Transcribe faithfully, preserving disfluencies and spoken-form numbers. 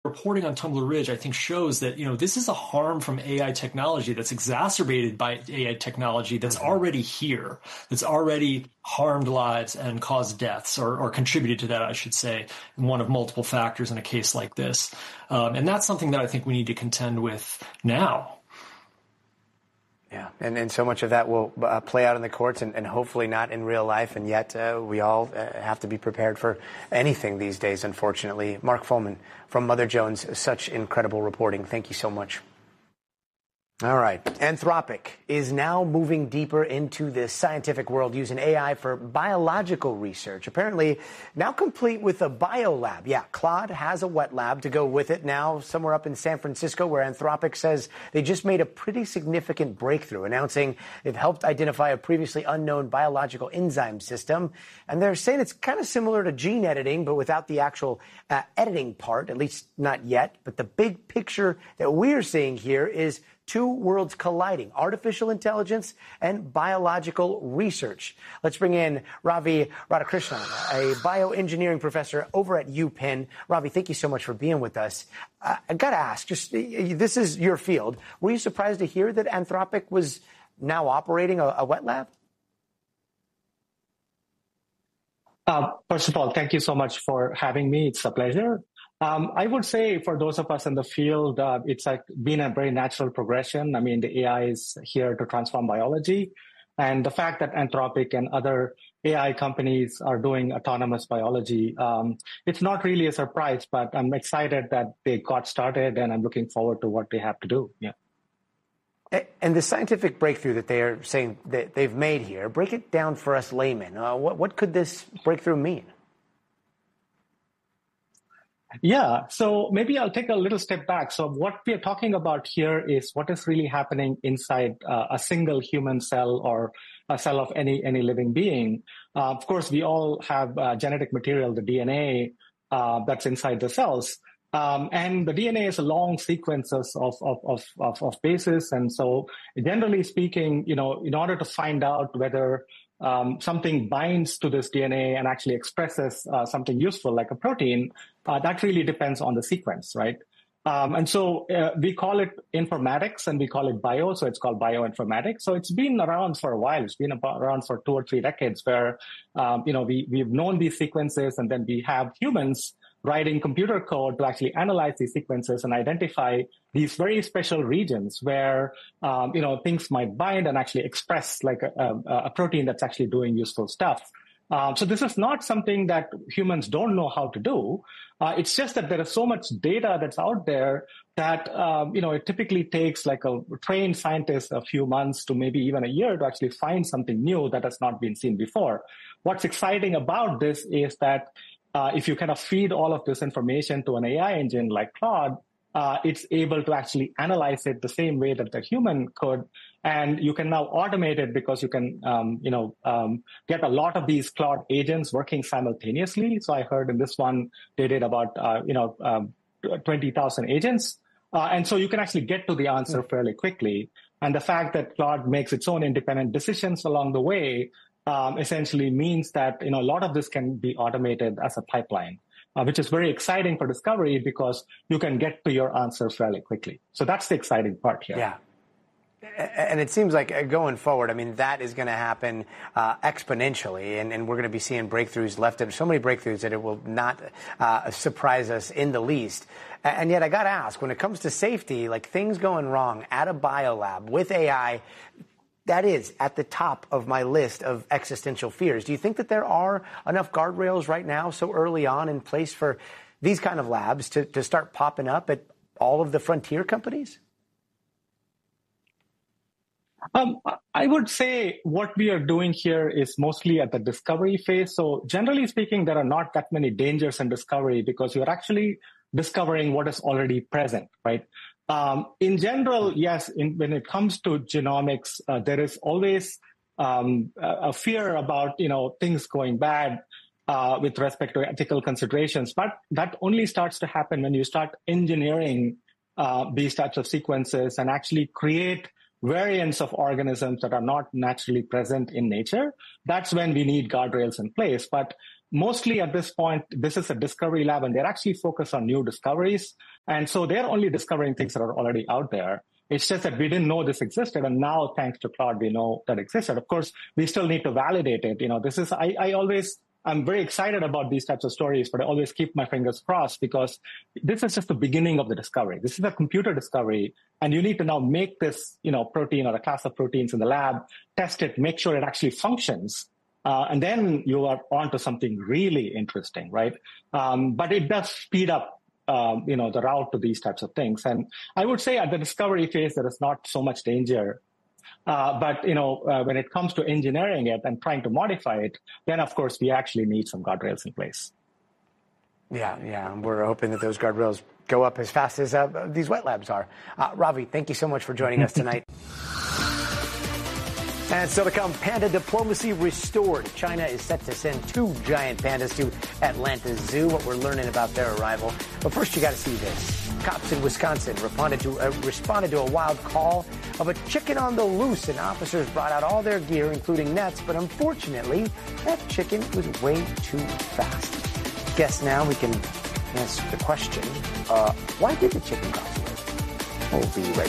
reporting on Tumbler Ridge, I think, shows that, you know, this is a harm from A I technology that's exacerbated by A I technology that's mm-hmm. already here, that's already harmed lives and caused deaths, or, or contributed to that, I should say, one of multiple factors in a case like this. Um, and that's something that I think we need to contend with now. Yeah, and, and so much of that will uh, play out in the courts and, and hopefully not in real life, and yet uh, we all uh, have to be prepared for anything these days, unfortunately. Mark Fullman from Mother Jones, such incredible reporting. Thank you so much. All right. Anthropic is now moving deeper into the scientific world using A I for biological research. Apparently now complete with a biolab. Yeah, Claude has a wet lab to go with it now somewhere up in San Francisco, where Anthropic says they just made a pretty significant breakthrough, announcing they've helped identify a previously unknown biological enzyme system. And they're saying it's kind of similar to gene editing, but without the actual uh, editing part, at least not yet. But the big picture that we're seeing here is two worlds colliding, artificial intelligence and biological research. Let's bring in Ravi Radhakrishnan, a bioengineering professor over at UPenn. Ravi, thank you so much for being with us. Uh, I got to ask, just this is your field. Were you surprised to hear that Anthropic was now operating a, a wet lab? Uh, first of all, thank you so much for having me. It's a pleasure. Um, I would say for those of us in the field, uh, it's like been a very natural progression. I mean, the A I is here to transform biology. And the fact that Anthropic and other A I companies are doing autonomous biology, um, it's not really a surprise, but I'm excited that they got started, and I'm looking forward to what they have to do. Yeah. And the scientific breakthrough that they are saying that they've made here, break it down for us laymen. Uh, what, what could this breakthrough mean? Yeah, so maybe I'll take a little step back. So what we are talking about here is what is really happening inside uh, a single human cell or a cell of any any living being. Uh, of course, we all have uh, genetic material, the D N A, uh, that's inside the cells. Um, and the D N A is a long sequences of, of, of, of, of bases. And so generally speaking, you know, in order to find out whether um, something binds to this D N A and actually expresses uh, something useful like a protein, uh, that really depends on the sequence, right? Um, and so uh, we call it informatics and we call it bio, so it's called bioinformatics. So it's been around for a while. It's been about, around for two or three decades where, um, you know, we, we've known these sequences, and then we have humans writing computer code to actually analyze these sequences and identify these very special regions where, um, you know, things might bind and actually express like a, a, a protein that's actually doing useful stuff. Um, so this is not something that humans don't know how to do. Uh, it's just that there is so much data that's out there that, um, you know, it typically takes like a trained scientist a few months to maybe even a year to actually find something new that has not been seen before. What's exciting about this is that uh, if you kind of feed all of this information to an A I engine like Claude, uh, it's able to actually analyze it the same way that the human could. And you can now automate it because you can, um, you know, um, get a lot of these Claude agents working simultaneously. So I heard in this one, they did about, uh, you know, um, twenty thousand agents. Uh, and so you can actually get to the answer fairly quickly. And the fact that Claude makes its own independent decisions along the way um, essentially means that, you know, a lot of this can be automated as a pipeline, uh, which is very exciting for discovery because you can get to your answer fairly quickly. So that's the exciting part here. Yeah. And it seems like going forward, I mean, that is going to happen uh, exponentially, and, and we're going to be seeing breakthroughs left, so many breakthroughs that it will not uh, surprise us in the least. And yet I got to ask, when it comes to safety, like things going wrong at a biolab with A I, that is at the top of my list of existential fears. Do you think that there are enough guardrails right now so early on in place for these kind of labs to, to start popping up at all of the frontier companies? Um, I would say what we are doing here is mostly at the discovery phase. So generally speaking, there are not that many dangers in discovery because you're actually discovering what is already present, right? Um, in general, yes, in, when it comes to genomics, uh, there is always um, a, a fear about, you know, things going bad uh, with respect to ethical considerations. But that only starts to happen when you start engineering uh, these types of sequences and actually create variants of organisms that are not naturally present in nature. That's when we need guardrails in place. But mostly at this point, this is a discovery lab, and they're actually focused on new discoveries. And so they're only discovering things that are already out there. It's just that we didn't know this existed, and now, thanks to Claude, we know that existed. Of course, we still need to validate it. You know, this is I, I always I'm very excited about these types of stories, but I always keep my fingers crossed because this is just the beginning of the discovery. This is a computer discovery, and you need to now make this, you know, protein or a class of proteins in the lab, test it, make sure it actually functions, uh, and then you are on to something really interesting, right? Um, but it does speed up, um, you know, the route to these types of things. And I would say at the discovery phase, there is not so much danger. Uh, but, you know, uh, when it comes to engineering it and trying to modify it, then, of course, we actually need some guardrails in place. Yeah, yeah. We're hoping that those guardrails go up as fast as uh, these wet labs are. Uh, Ravi, thank you so much for joining us tonight. And still to come, panda diplomacy restored. China is set to send two giant pandas to Atlanta Zoo. What we're learning about their arrival. But first, you got to see this. Cops in Wisconsin responded to, uh, responded to a wild call of a chicken on the loose, and officers brought out all their gear, including nets. But unfortunately, that chicken was way too fast. Guess now we can answer the question, uh, why did the chicken cross the road? We'll be right